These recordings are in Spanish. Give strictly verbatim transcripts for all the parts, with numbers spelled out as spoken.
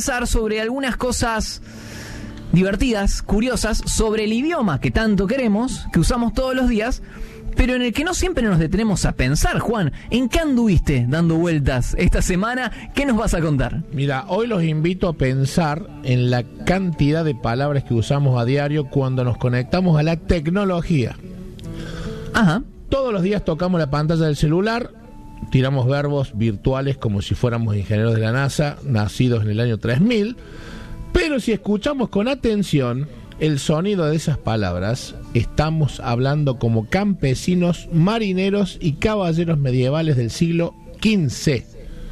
pensar sobre algunas cosas divertidas, curiosas, sobre el idioma que tanto queremos, que usamos todos los días, pero en el que no siempre nos detenemos a pensar. Juan, ¿en qué anduviste dando vueltas esta semana? ¿Qué nos vas a contar? Mira, hoy los invito a pensar en la cantidad de palabras que usamos a diario cuando nos conectamos a la tecnología. Ajá. Todos los días tocamos la pantalla del celular, tiramos verbos virtuales como si fuéramos ingenieros de la NASA, nacidos en el año tres mil, pero si escuchamos con atención el sonido de esas palabras, estamos hablando como campesinos, marineros y caballeros medievales del siglo quince.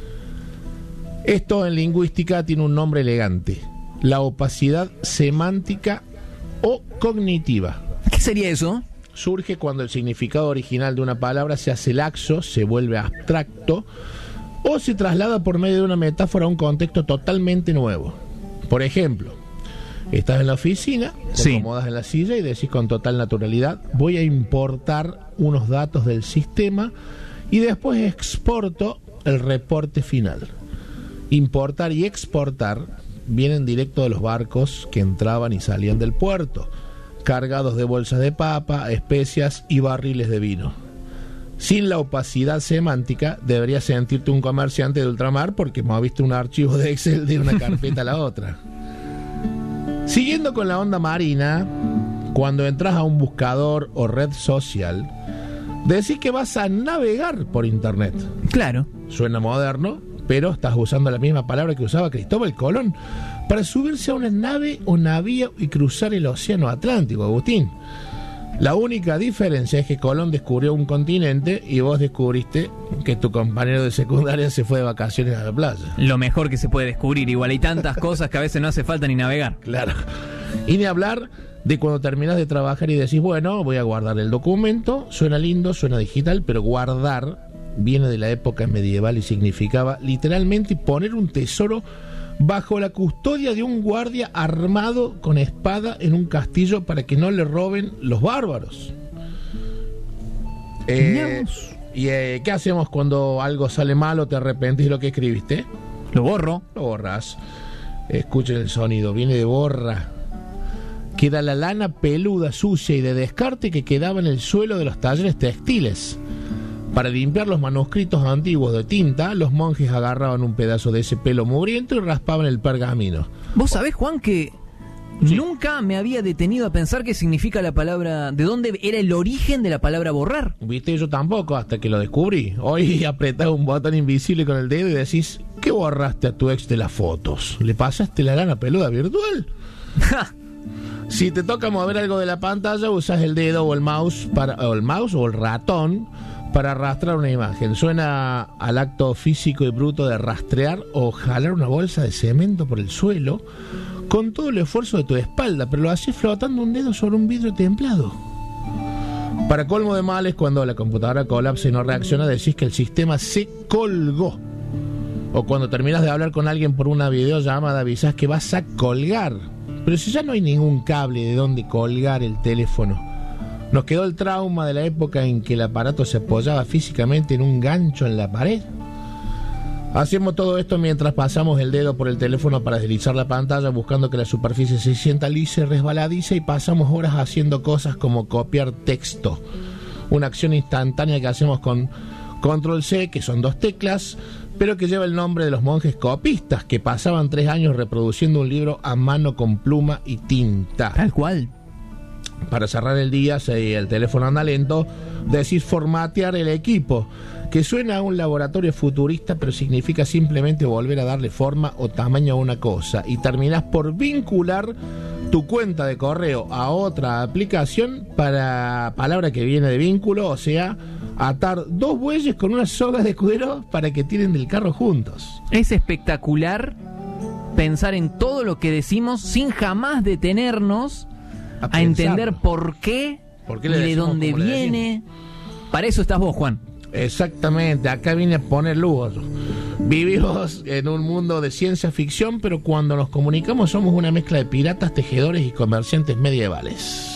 Esto en lingüística tiene un nombre elegante: la opacidad semántica o cognitiva. ¿Qué sería eso? Surge cuando el significado original de una palabra se hace laxo, se vuelve abstracto o se traslada por medio de una metáfora a un contexto totalmente nuevo. Por ejemplo, estás en la oficina, te sí. acomodas en la silla y decís con total naturalidad: voy a importar unos datos del sistema y después exporto el reporte final. Importar y exportar vienen directo de los barcos que entraban y salían del puerto, cargados de bolsas de papa, especias y barriles de vino. Sin la opacidad semántica, deberías sentirte un comerciante de ultramar porque moviste un archivo de Excel de una carpeta a la otra. Siguiendo con la onda marina, cuando entras a un buscador o red social, decís que vas a navegar por internet. Claro. Suena moderno, pero estás usando la misma palabra que usaba Cristóbal Colón para subirse a una nave o navío y cruzar el océano Atlántico, Agustín. La única diferencia es que Colón descubrió un continente y vos descubriste que tu compañero de secundaria se fue de vacaciones a la playa. Lo mejor que se puede descubrir. Igual hay tantas cosas que a veces no hace falta ni navegar. Claro. Y ni hablar de cuando terminás de trabajar y decís: bueno, voy a guardar el documento. Suena lindo, suena digital, pero guardar viene de la época medieval y significaba literalmente poner un tesoro bajo la custodia de un guardia armado con espada en un castillo para que no le roben los bárbaros. Eh, ¿Y eh, qué hacemos cuando algo sale mal o te arrepentís de lo que escribiste? Lo borro. Lo borras. Escuchen el sonido, viene de borra. Queda la lana peluda, sucia y de descarte que quedaba en el suelo de los talleres textiles. Para limpiar los manuscritos antiguos de tinta, los monjes agarraban un pedazo de ese pelo mugriento y raspaban el pergamino. Vos sabés, Juan, que sí. Nunca me había detenido a pensar qué significa la palabra, de dónde era el origen de la palabra borrar. Viste, yo tampoco, hasta que lo descubrí. Hoy apretás un botón invisible con el dedo y decís: ¿qué borraste a tu ex de las fotos? ¿Le pasaste la lana peluda virtual? Si te toca mover algo de la pantalla, usas el dedo o el mouse para, o el mouse o el ratón para arrastrar una imagen. Suena al acto físico y bruto de rastrear o jalar una bolsa de cemento por el suelo con todo el esfuerzo de tu espalda, pero lo haces flotando un dedo sobre un vidrio templado. Para colmo de males, cuando la computadora colapsa y no reacciona, decís que el sistema se colgó. O cuando terminas de hablar con alguien por una videollamada, avisás que vas a colgar. Pero si ya no hay ningún cable de donde colgar el teléfono. Nos quedó el trauma de la época en que el aparato se apoyaba físicamente en un gancho en la pared. Hacemos todo esto mientras pasamos el dedo por el teléfono para deslizar la pantalla, buscando que la superficie se sienta lisa y resbaladiza, y pasamos horas haciendo cosas como copiar texto. Una acción instantánea que hacemos con control ce, que son dos teclas, pero que lleva el nombre de los monjes copistas, que pasaban tres años reproduciendo un libro a mano con pluma y tinta. Tal cual. Para cerrar el día, si el teléfono anda lento, decís formatear el equipo, que suena a un laboratorio futurista, pero significa simplemente volver a darle forma o tamaño a una cosa, y terminás por vincular tu cuenta de correo a otra aplicación, para palabra que viene de vínculo, o sea, atar dos bueyes con una soga de cuero para que tiren del carro juntos. Es espectacular pensar en todo lo que decimos sin jamás detenernos a, a entender por qué, ¿Por qué y de dónde viene. Para eso estás vos, Juan. Exactamente, acá vine a poner luz. Vivimos en un mundo de ciencia ficción, pero cuando nos comunicamos somos una mezcla de piratas, tejedores y comerciantes medievales.